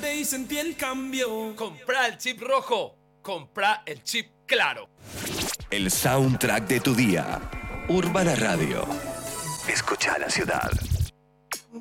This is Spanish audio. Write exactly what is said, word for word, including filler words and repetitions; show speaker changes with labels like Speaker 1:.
Speaker 1: tarde y sentí el cambio.
Speaker 2: Comprá el chip rojo, comprá el chip claro.
Speaker 3: El soundtrack de tu día. Urbana Radio. Escucha la ciudad.